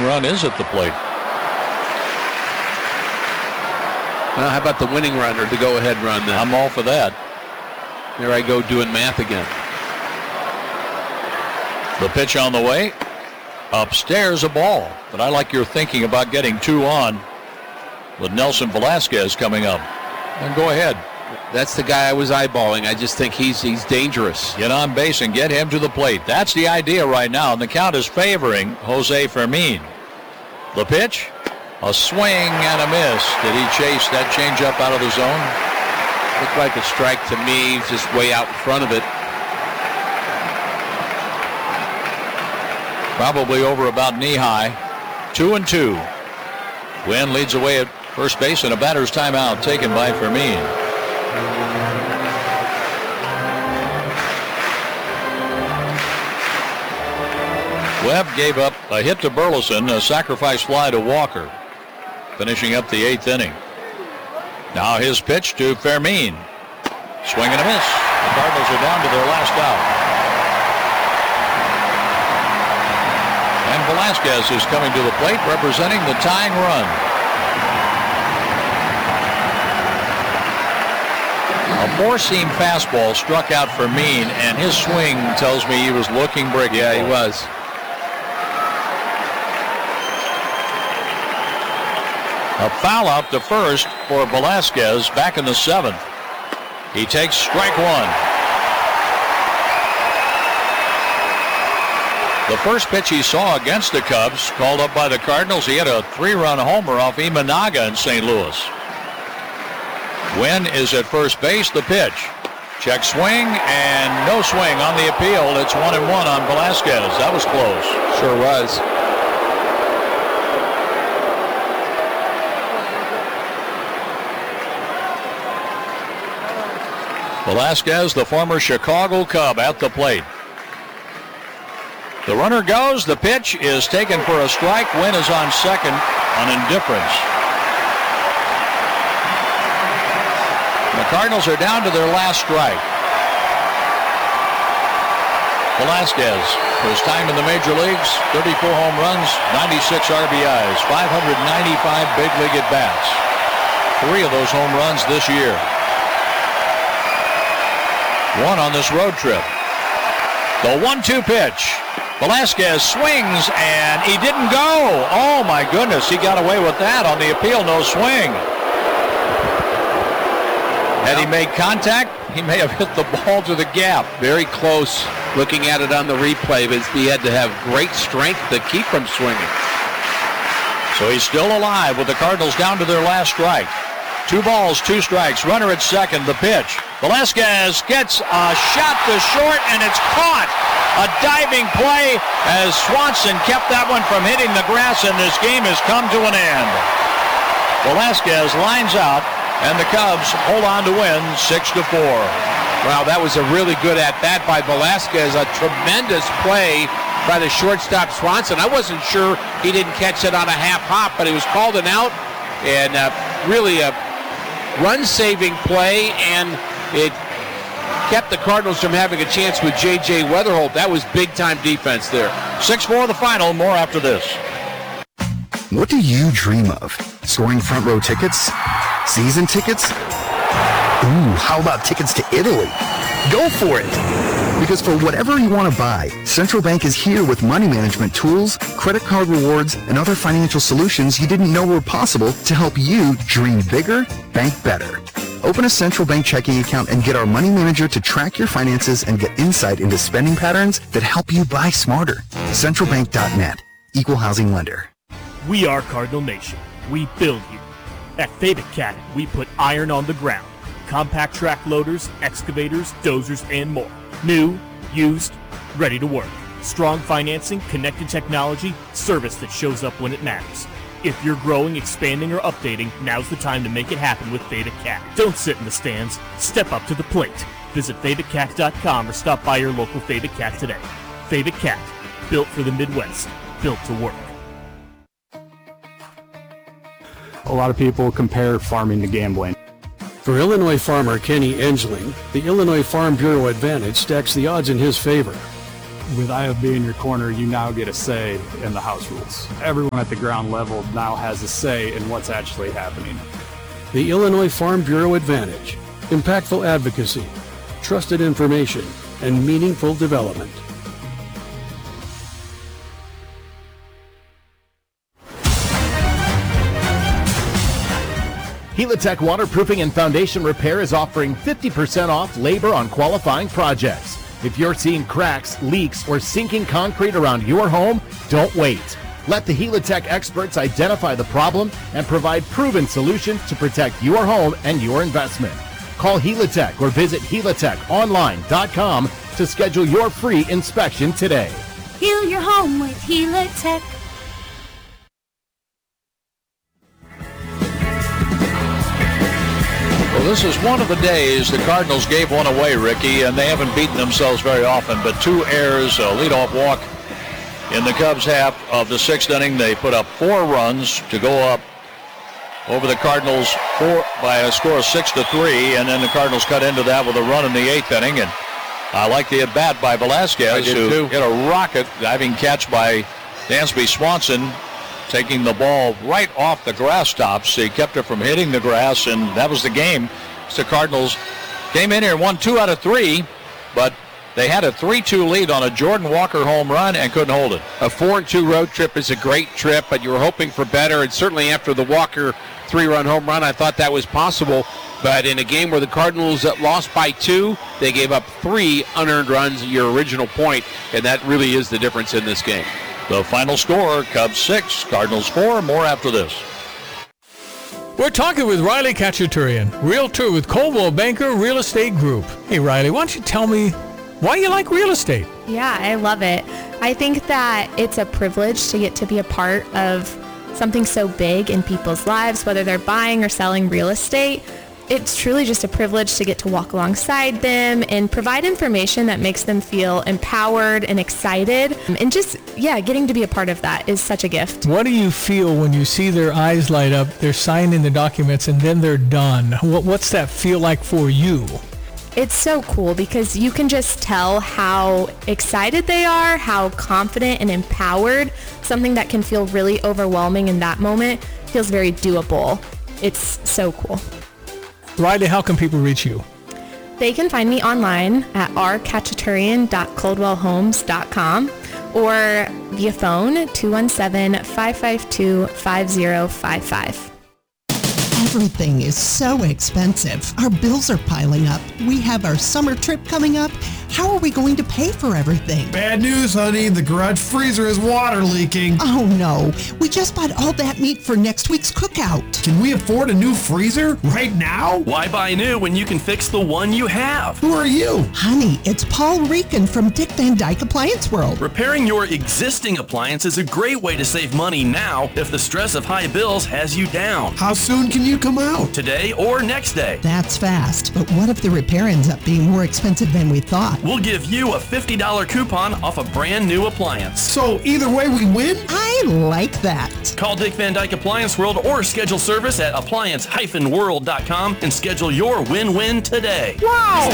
run is at the plate. Well, how about the winning run or the go-ahead run then? I'm all for that. There I go doing math again. The pitch on the way. Upstairs a ball. But I like your thinking about getting 2 on with Nelson Velasquez coming up. And go ahead. That's the guy I was eyeballing. I just think he's dangerous. Get on base and get him to the plate. That's the idea right now, and the count is favoring Jose Fermin. The pitch, a swing and a miss. Did he chase that changeup out of the zone? Looked like a strike to me, just way out in front of it. Probably over about knee high. 2-2. Wynn leads away at first base, and a batter's timeout taken by Fermin. Webb gave up a hit to Burleson, a sacrifice fly to Walker, finishing up the 8th inning. Now his pitch to Fermin. Swing and a miss. The Cardinals are down to their last out. And Velasquez is coming to the plate, representing the tying run. A four-seam fastball struck out Fermin, and his swing tells me he was looking break. Yeah, he was. A foul out to first for Velasquez back in the 7th. He takes strike 1. The first pitch he saw against the Cubs, called up by the Cardinals, he had a 3-run homer off Imanaga in St. Louis. Wynn is at first base. The pitch. Check swing and no swing on the appeal. It's 1-1 on Velasquez. That was close. Sure was. Velasquez, the former Chicago Cub, at the plate. The runner goes. The pitch is taken for a strike. Wynn is on second on indifference. The Cardinals are down to their last strike. Velasquez, for his time in the major leagues, 34 home runs, 96 RBIs, 595 big league at-bats. 3 of those home runs this year. 1 on this road trip. The 1-2 pitch. Velasquez swings, and he didn't go. Oh, my goodness. He got away with that on the appeal. No swing. Had he made contact, he may have hit the ball to the gap. Very close. Looking at it on the replay, but he had to have great strength to keep from swinging. So he's still alive with the Cardinals down to their last strike. 2 balls, 2 strikes. Runner at second. The pitch. Velasquez gets a shot to short, and it's caught. A diving play as Swanson kept that one from hitting the grass, and this game has come to an end. Velasquez lines out, and the Cubs hold on to win 6-4. Wow, that was a really good at-bat by Velasquez. A tremendous play by the shortstop Swanson. I wasn't sure he didn't catch it on a half hop, but he was called an out, and really a run-saving play, and it kept the Cardinals from having a chance with J.J. Weatherholt. That was big-time defense there. 6-4 the final. More after this. What do you dream of? Scoring front row tickets? Season tickets? Ooh, how about tickets to Italy? Go for it! Because for whatever you want to buy, Central Bank is here with money management tools, credit card rewards, and other financial solutions you didn't know were possible to help you dream bigger, bank better. Open a Central Bank checking account and get our money manager to track your finances and get insight into spending patterns that help you buy smarter. CentralBank.net. Equal housing lender. We are Cardinal Nation. We build here. At Theta Cat, we put iron on the ground. Compact track loaders, excavators, dozers, and more. New, used, ready to work. Strong financing, connected technology, service that shows up when it matters. If you're growing, expanding, or updating, now's the time to make it happen with Theta Cat. Don't sit in the stands. Step up to the plate. Visit ThetaCat.com or stop by your local Theta Cat today. Theta Cat, built for the Midwest, built to work. A lot of people compare farming to gambling. For Illinois farmer Kenny Engeling, the Illinois Farm Bureau Advantage stacks the odds in his favor. With IFB in your corner, you now get a say in the house rules. Everyone at the ground level now has a say in what's actually happening. The Illinois Farm Bureau Advantage. Impactful advocacy, trusted information, and meaningful development. Helitech Waterproofing and Foundation Repair is offering 50% off labor on qualifying projects. If you're seeing cracks, leaks, or sinking concrete around your home, don't wait. Let the Helitech experts identify the problem and provide proven solutions to protect your home and your investment. Call Helitech or visit helitechonline.com to schedule your free inspection today. Heal your home with Helitech. Well, this is one of the days the Cardinals gave one away, Ricky, and they haven't beaten themselves very often, but 2 errors, a leadoff walk in the Cubs half of the 6th inning. They put up 4 runs to go up over the Cardinals by a score of 6-3, and then the Cardinals cut into that with a run in the 8th inning. And I like the at-bat by Velasquez, who hit a rocket diving catch by Dansby Swanson, taking the ball right off the grass tops. He kept it from hitting the grass, and that was the game. So the Cardinals came in here and won 2 out of 3, but they had a 3-2 lead on a Jordan Walker home run and couldn't hold it. A 4-2 road trip is a great trip, but you were hoping for better, and certainly after the Walker 3-run home run, I thought that was possible. But in a game where the Cardinals lost by 2, they gave up 3 unearned runs, your original point, and that really is the difference in this game. The final score, Cubs 6, Cardinals 4. More after this. We're talking with Riley Khachaturian, realtor with Coldwell Banker Real Estate Group. Hey, Riley, why don't you tell me why you like real estate? Yeah, I love it. I think that it's a privilege to get to be a part of something so big in people's lives, whether they're buying or selling real estate. It's truly just a privilege to get to walk alongside them and provide information that makes them feel empowered and excited. And just, getting to be a part of that is such a gift. What do you feel when you see their eyes light up, they're signing the documents, and then they're done? What's that feel like for you? It's so cool because you can just tell how excited they are, how confident and empowered. Something that can feel really overwhelming in that moment feels very doable. It's so cool. Riley, how can people reach you? They can find me online at rkhachaturian.coldwellhomes.com or via phone 217-552-5055. Everything is so expensive. Our bills are piling up. We have our summer trip coming up. How are we going to pay for everything? Bad news, honey. The garage freezer is water leaking. Oh, no. We just bought all that meat for next week's cookout. Can we afford a new freezer right now? Why buy new when you can fix the one you have? Who are you? Honey, it's Paul Rican from Dick Van Dyke Appliance World. Repairing your existing appliance is a great way to save money now if the stress of high bills has you down. How soon can you come out? Today or next day. That's fast, but what if the repair ends up being more expensive than we thought? We'll give you a $50 coupon off a brand new appliance. So either way we win? I like that. Call Dick Van Dyke Appliance World or schedule service at appliance-world.com and schedule your win-win today. Wow!